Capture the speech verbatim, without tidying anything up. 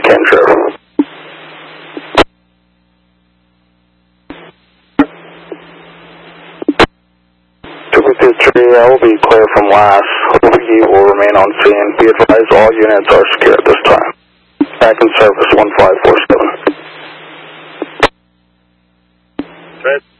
Ken Sheriff. two fifty-three, I will be clear from last. He will remain on scene. Be advised all units are secure at this time. Back in service one five four seven. Right.